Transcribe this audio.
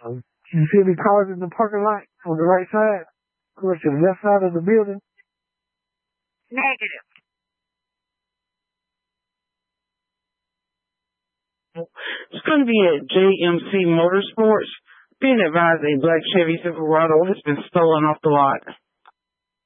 You see any cars in the parking lot on the right side? Of course, to the left side of the building? Negative. It's going to be at JMC Motorsports. Being advised, a black Chevy Silverado has been stolen off the lot.